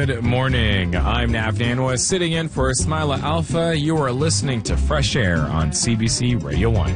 Good morning. I'm Nav Danwa, sitting in for Ismaila Alpha. You are listening to Fresh Air on CBC Radio 1.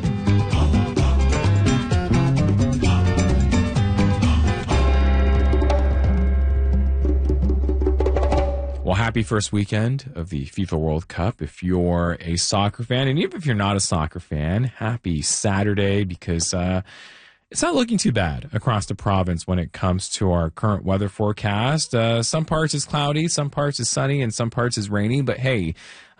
Well, happy first weekend of the FIFA World Cup. If you're a soccer fan, and even if you're not a soccer fan, happy Saturday, because it's not looking too bad across the province when it comes to our current weather forecast. Some parts is cloudy, some parts is sunny, and some parts is rainy. But hey,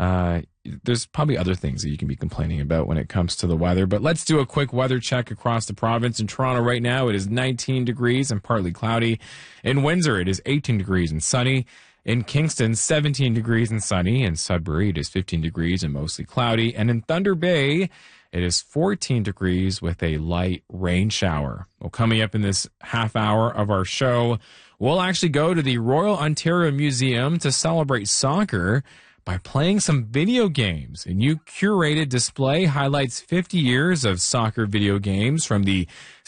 there's probably other things that you can be complaining about when it comes to the weather. But let's do a quick weather check across the province. In Toronto right now, it is 19 degrees and partly cloudy. In Windsor, it is 18 degrees and sunny. In Kingston, 17 degrees and sunny. In Sudbury, it is 15 degrees and mostly cloudy. And in Thunder Bay, it is 14 degrees with a light rain shower. Well, coming up in this half hour of our show, we'll actually go to the Royal Ontario Museum to celebrate soccer by playing some video games. A new curated display highlights 50 years of soccer video games from the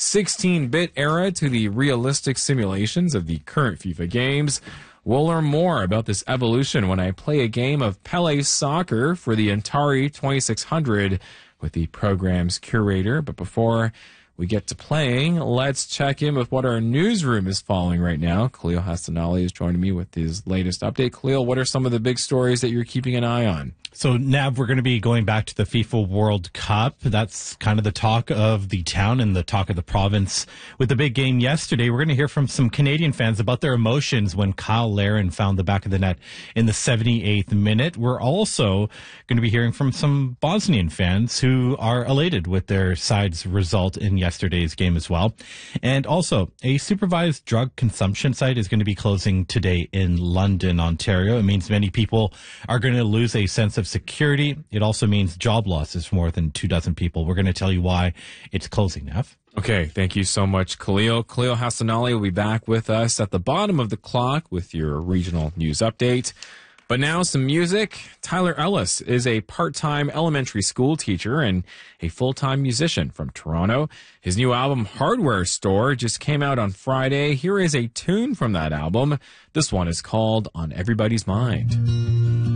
16-bit era to the realistic simulations of the current FIFA games. We'll learn more about this evolution when I play a game of Pele Soccer for the Atari 2600 with the program's curator. But before we get to playing, let's check in with what our newsroom is following right now. Khalil Hassanali is joining me with his latest update. Khalil, what are some of the big stories that you're keeping an eye on? So, Nav, we're going to be going back to the FIFA World Cup. That's kind of the talk of the town and the talk of the province. With the big game yesterday, we're going to hear from some Canadian fans about their emotions when Kyle Larin found the back of the net in the 78th minute. We're also going to be hearing from some Bosnian fans who are elated with their side's result in yesterday's game as well. And also, a supervised drug consumption site is going to be closing today in London, Ontario. It means many people are going to lose a sense of security. It also means job losses for more than 24 people. We're going to tell you why it's closing, Nav. Okay, thank you so much, Khalil. Khalil Hassanali will be back with us at the bottom of the clock with your regional news update. But now some music. Tyler Ellis is a part-time elementary school teacher and a full-time musician from Toronto. His new album, Hardware Store, just came out on Friday. Here is a tune from that album. This one is called On Everybody's Mind.